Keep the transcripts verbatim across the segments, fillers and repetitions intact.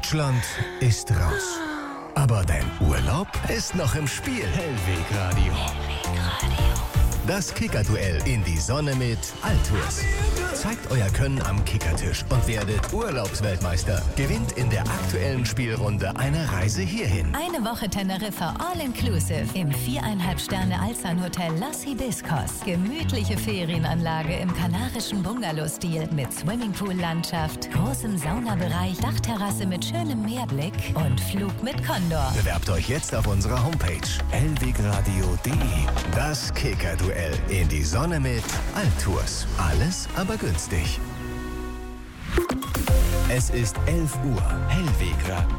Deutschland ist raus. Aber dein Urlaub ist noch im Spiel. Hellwegradio. Das Kickerduell in die Sonne mit Altours. Zeigt euer Können am Kickertisch und werdet Urlaubsweltmeister. Gewinnt in der aktuellen Spielrunde eine Reise hierhin. Eine Woche Teneriffa All-Inclusive im viereinhalb Sterne Alzan-Hotel Los Hibiscos. Gemütliche Ferienanlage im kanarischen Bungalow-Stil mit Swimmingpool-Landschaft, großem Saunabereich, Dachterrasse mit schönem Meerblick und Flug mit Condor. Bewerbt euch jetzt auf unserer Homepage hellwegradio punkt de. Das Kickerduell in die Sonne mit Altours. Alles aber günstig. Es ist elf Uhr. Hellwegradio.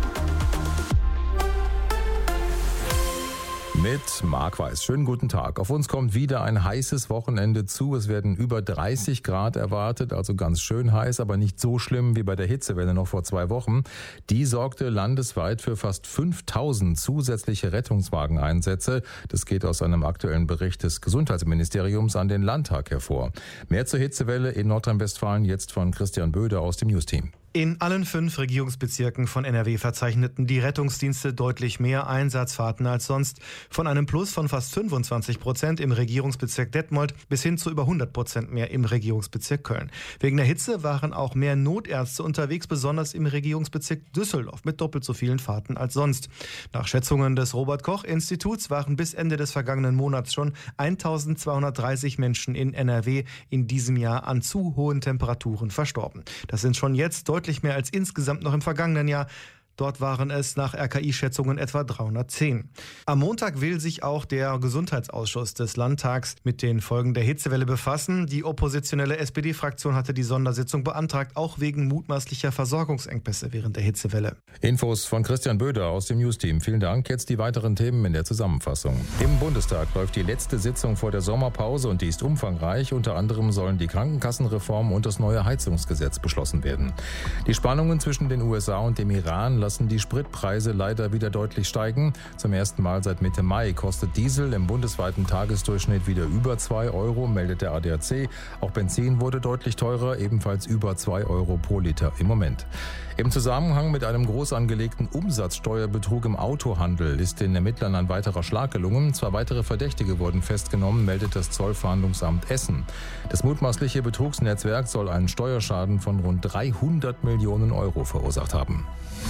Mit Marc Weiß. Schönen guten Tag. Auf uns kommt wieder ein heißes Wochenende zu. Es werden über dreißig Grad erwartet, also ganz schön heiß, aber nicht so schlimm wie bei der Hitzewelle noch vor zwei Wochen. Die sorgte landesweit für fast fünftausend zusätzliche Rettungswageneinsätze. Das geht aus einem aktuellen Bericht des Gesundheitsministeriums an den Landtag hervor. Mehr zur Hitzewelle in Nordrhein-Westfalen jetzt von Christian Böder aus dem News-Team. In allen fünf Regierungsbezirken von N R W verzeichneten die Rettungsdienste deutlich mehr Einsatzfahrten als sonst. Von einem Plus von fast fünfundzwanzig Prozent im Regierungsbezirk Detmold bis hin zu über hundert Prozent mehr im Regierungsbezirk Köln. Wegen der Hitze waren auch mehr Notärzte unterwegs, besonders im Regierungsbezirk Düsseldorf mit doppelt so vielen Fahrten als sonst. Nach Schätzungen des Robert-Koch-Instituts waren bis Ende des vergangenen Monats schon eintausendzweihundertdreißig Menschen in N R W in diesem Jahr an zu hohen Temperaturen verstorben. Das sind schon jetzt deutlich Deutlich mehr als insgesamt noch im vergangenen Jahr. Dort waren es nach R K I-Schätzungen etwa dreihundertzehn. Am Montag will sich auch der Gesundheitsausschuss des Landtags mit den Folgen der Hitzewelle befassen. Die oppositionelle S P D-Fraktion hatte die Sondersitzung beantragt, auch wegen mutmaßlicher Versorgungsengpässe während der Hitzewelle. Infos von Christian Böder aus dem News-Team. Vielen Dank. Jetzt die weiteren Themen in der Zusammenfassung. Im Bundestag läuft die letzte Sitzung vor der Sommerpause und die ist umfangreich. Unter anderem sollen die Krankenkassenreform und das neue Heizungsgesetz beschlossen werden. Die Spannungen zwischen den U S A und dem Iran lassen die Spritpreise leider wieder deutlich steigen. Zum ersten Mal seit Mitte Mai kostet Diesel im bundesweiten Tagesdurchschnitt wieder über zwei Euro, meldet der A D A C. Auch Benzin wurde deutlich teurer, ebenfalls über zwei Euro pro Liter im Moment. Im Zusammenhang mit einem groß angelegten Umsatzsteuerbetrug im Autohandel ist den Ermittlern ein weiterer Schlag gelungen. Zwei weitere Verdächtige wurden festgenommen, meldet das Zollfahndungsamt Essen. Das mutmaßliche Betrugsnetzwerk soll einen Steuerschaden von rund dreihundert Millionen Euro verursacht haben.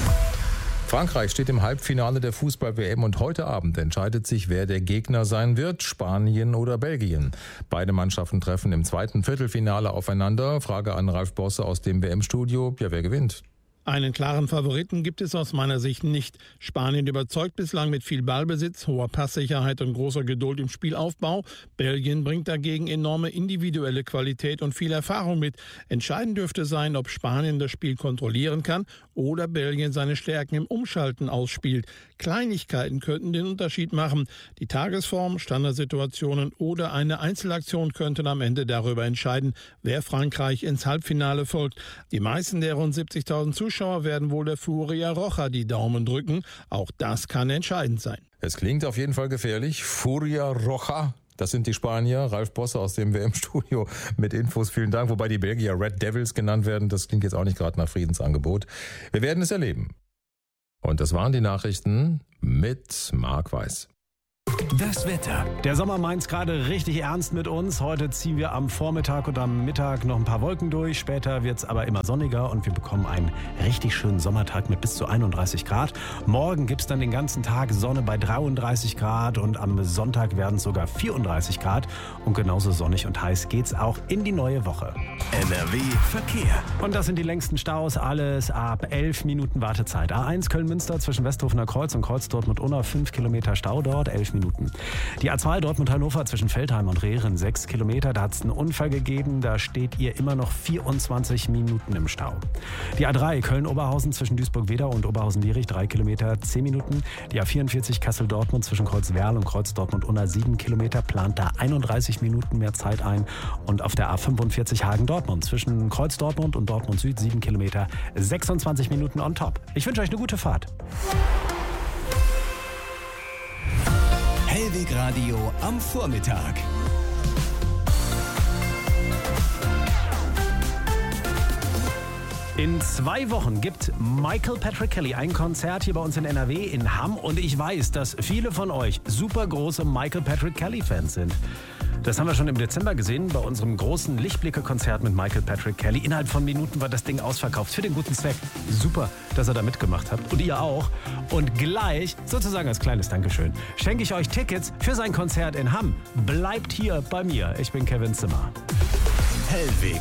Frankreich steht im Halbfinale der Fußball-W M und heute Abend entscheidet sich, wer der Gegner sein wird, Spanien oder Belgien. Beide Mannschaften treffen im zweiten Viertelfinale aufeinander. Frage an Ralf Bosse aus dem W M-Studio. Ja, wer gewinnt? Einen klaren Favoriten gibt es aus meiner Sicht nicht. Spanien überzeugt bislang mit viel Ballbesitz, hoher Passsicherheit und großer Geduld im Spielaufbau. Belgien bringt dagegen enorme individuelle Qualität und viel Erfahrung mit. Entscheidend dürfte sein, ob Spanien das Spiel kontrollieren kann oder Belgien seine Stärken im Umschalten ausspielt. Kleinigkeiten könnten den Unterschied machen. Die Tagesform, Standardsituationen oder eine Einzelaktion könnten am Ende darüber entscheiden, wer Frankreich ins Halbfinale folgt. Die meisten der rund siebzigtausend Zuschauer werden wohl der Furia Roja die Daumen drücken. Auch das kann entscheidend sein. Es klingt auf jeden Fall gefährlich. Furia Roja. Das sind die Spanier. Ralf Bosse aus dem W M-Studio mit Infos. Vielen Dank. Wobei die Belgier Red Devils genannt werden. Das klingt jetzt auch nicht gerade nach Friedensangebot. Wir werden es erleben. Und das waren die Nachrichten mit Marc Weiß. Das Wetter. Der Sommer meint's gerade richtig ernst mit uns. Heute ziehen wir am Vormittag und am Mittag noch ein paar Wolken durch. Später wird's aber immer sonniger und wir bekommen einen richtig schönen Sommertag mit bis zu einunddreißig Grad. Morgen gibt's dann den ganzen Tag Sonne bei dreiunddreißig Grad und am Sonntag werden es sogar vierunddreißig Grad. Und genauso sonnig und heiß geht's auch in die neue Woche. N R W Verkehr. Und das sind die längsten Staus. Alles ab elf Minuten Wartezeit. A eins Köln-Münster zwischen Westhofener Kreuz und Kreuz Dortmund-Unna. fünf Kilometer Stau dort, elf Minuten. Die A zwei Dortmund-Hannover zwischen Feldheim und Rehren, sechs Kilometer. Da hat es einen Unfall gegeben. Da steht ihr immer noch vierundzwanzig Minuten im Stau. Die A drei Köln-Oberhausen zwischen Duisburg-Wedau und Oberhausen-Lierich, drei Kilometer, zehn Minuten. Die A vierundvierzig Kassel-Dortmund zwischen Kreuz-Werl und Kreuz Dortmund-Unna, sieben Kilometer. Plant da einunddreißig Minuten mehr Zeit ein. Und auf der A fünfundvierzig Hagen-Dortmund zwischen Kreuz Dortmund und Dortmund Süd, sieben Kilometer, sechsundzwanzig Minuten on top. Ich wünsche euch eine gute Fahrt. Hellwegradio am Vormittag. In zwei Wochen gibt Michael Patrick Kelly ein Konzert hier bei uns in N R W in Hamm. Und ich weiß, dass viele von euch super große Michael Patrick Kelly-Fans sind. Das haben wir schon im Dezember gesehen bei unserem großen Lichtblicke-Konzert mit Michael Patrick Kelly. Innerhalb von Minuten war das Ding ausverkauft für den guten Zweck. Super, dass ihr da mitgemacht habt und ihr auch. Und gleich, sozusagen als kleines Dankeschön, schenke ich euch Tickets für sein Konzert in Hamm. Bleibt hier bei mir. Ich bin Kevin Zimmer. Hellweg.